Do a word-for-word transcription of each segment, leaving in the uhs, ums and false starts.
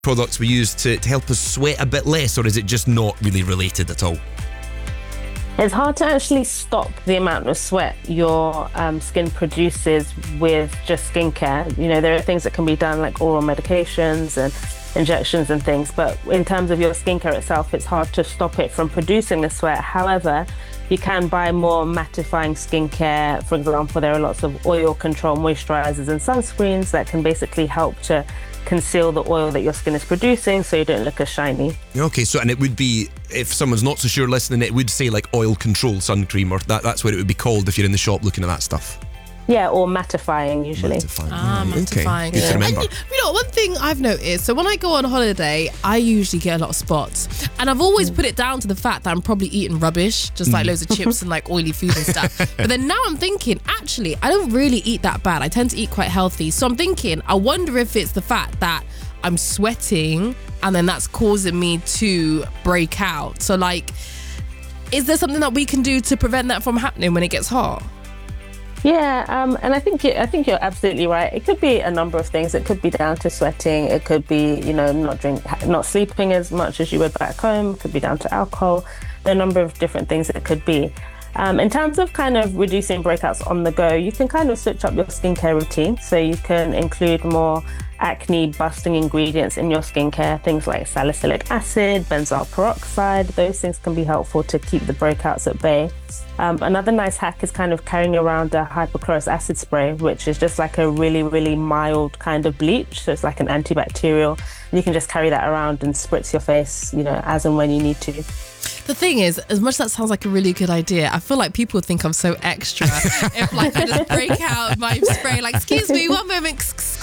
products we use to, to help us sweat a bit less, or is it just not really related at all? It's hard to actually stop the amount of sweat your um, skin produces with just skincare. You know, there are things that can be done like oral medications and injections and things, but in terms of your skincare itself, it's hard to stop it from producing the sweat. However, you can buy more mattifying skincare. For example, there are lots of oil control moisturizers and sunscreens that can basically help to conceal the oil that your skin is producing so you don't look as shiny. Okay, so and it would be, if someone's not so sure listening, it would say like oil control sun cream, or that, that's what it would be called if you're in the shop looking at that stuff. Yeah, or mattifying usually. Mattifying. Ah, right. mattifying. Okay. Good to remember. And you know, one thing I've noticed, so when I go on holiday, I usually get a lot of spots. And I've always put it down to the fact that I'm probably eating rubbish, just like loads of chips and like oily food and stuff. But then now I'm thinking, actually, I don't really eat that bad. I tend to eat quite healthy. So I'm thinking, I wonder if it's the fact that I'm sweating and then that's causing me to break out. So like, is there something that we can do to prevent that from happening when it gets hot? Yeah, um, and I think you, I think you're absolutely right. It could be a number of things. It could be down to sweating. It could be, you know, not drink, not sleeping as much as you would back home. It could be down to alcohol. There are a number of different things it could be. Um, in terms of kind of reducing breakouts on the go, you can kind of switch up your skincare routine. So you can include more acne busting ingredients in your skincare, things like salicylic acid, benzoyl peroxide. Those things can be helpful to keep the breakouts at bay. Um, another nice hack is kind of carrying around a hypochlorous acid spray, which is just like a really, really mild kind of bleach. So it's like an antibacterial. You can just carry that around and spritz your face, you know, as and when you need to. The thing is, as much as that sounds like a really good idea, I feel like people think I'm so extra if like I just break out my spray, like, excuse me, one moment.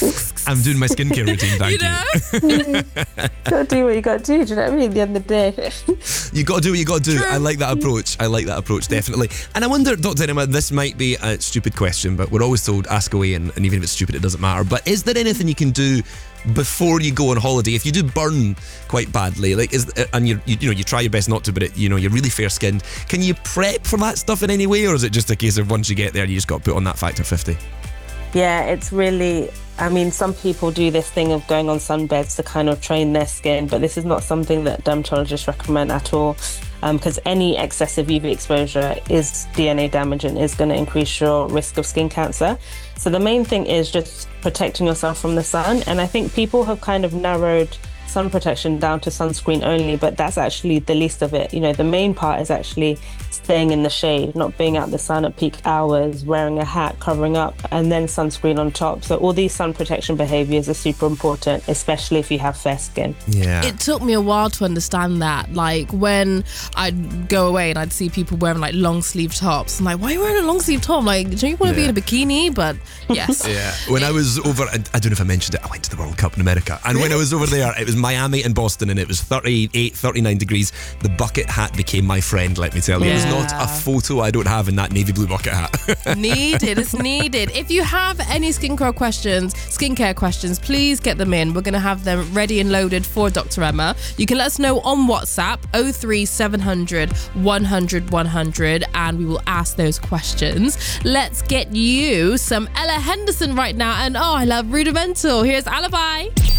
I'm doing my skincare routine, thank you. Know? You gotta do what you gotta do, do you know what I mean? At the end of the day. You gotta do what you gotta do. True. I like that approach. I like that approach, definitely. And I wonder, Doctor Enema, this might be a stupid question, but we're always told ask away, and, and even if it's stupid, it doesn't matter. But is there anything you can do before you go on holiday if you do burn quite badly, like is and you you, you know you try your best not to, but it, you know you're really fair skinned, can you prep for that stuff in any way, or is it just a case of once you get there you just got to put on that factor fifty? Yeah, it's really, I mean, some people do this thing of going on sunbeds to kind of train their skin, but this is not something that dermatologists recommend at all, because um, any excessive U V exposure is D N A damage and is going to increase your risk of skin cancer. So the main thing is just protecting yourself from the sun, and I think people have kind of narrowed sun protection down to sunscreen only, but that's actually the least of it. You know, the main part is actually staying in the shade, not being out in the sun at peak hours, wearing a hat, covering up, and then sunscreen on top. So all these sun protection behaviors are super important, especially if you have fair skin. Yeah. It took me a while to understand that. Like when I'd go away and I'd see people wearing like long sleeve tops, I'm like, why are you wearing a long sleeve top? Like, do you want to Yeah. be in a bikini? But yes. Yeah. When I was over, I don't know if I mentioned it, I went to the World Cup in America, and when I was over there, it was Miami and Boston, and it was thirty-eight, thirty-nine degrees. The bucket hat became my friend, let me tell you. Yeah. It was not a photo I don't have in that navy blue bucket hat. Needed, it's needed. If you have any skincare questions, skincare questions, please get them in. We're going to have them ready and loaded for Doctor Emma. You can let us know on WhatsApp, oh three seven hundred, one hundred, one hundred, and we will ask those questions. Let's get you some Ella Henderson right now. And oh, I love Rudimental. Here's Alibi.